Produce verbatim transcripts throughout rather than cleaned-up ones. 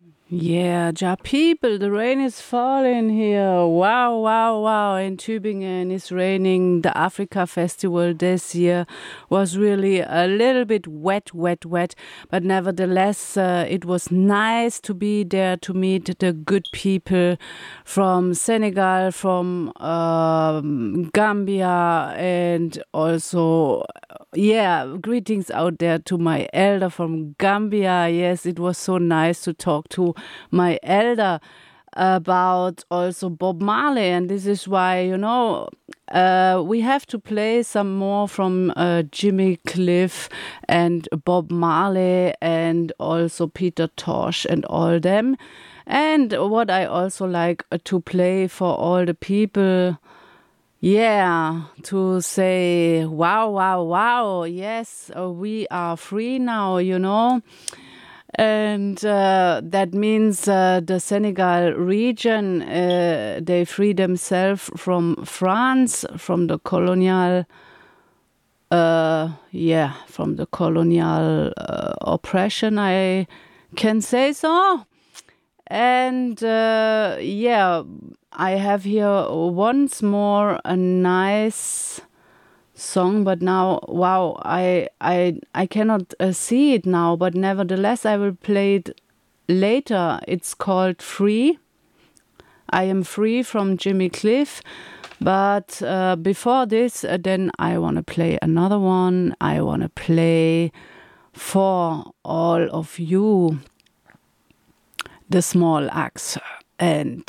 Yeah, ja, people, the rain is falling here. Wow, wow, wow. In Tübingen, it's raining. The Africa Festival this year was really a little bit wet, wet, wet. But nevertheless, uh, it was nice to be there to meet the good people from Senegal, from um, Gambia, and also, yeah, greetings out there to my elder from Gambia. Yes, it was so nice to talk to my elder about also Bob Marley, and this is why, you know, uh, we have to play some more from uh, Jimmy Cliff and Bob Marley and also Peter Tosh and all them. And what I also like to play for all the people, yeah, to say, wow, wow, wow, yes, uh, we are free now, you know. And uh, that means uh, the Senegal region, uh, they free themselves from France, from the colonial, uh, yeah, from the colonial uh, oppression, I can say so. And uh, yeah, I have here once more a nice song, but now, wow, I I I cannot uh, see it now, but nevertheless I will play it later. It's called Free. I Am Free from Jimmy Cliff. But uh, before this, uh, then I want to play another one. I want to play for all of you the Small Axe, and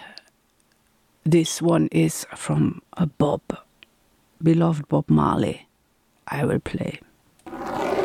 this one is from a Bob, beloved Bob Marley. I will play.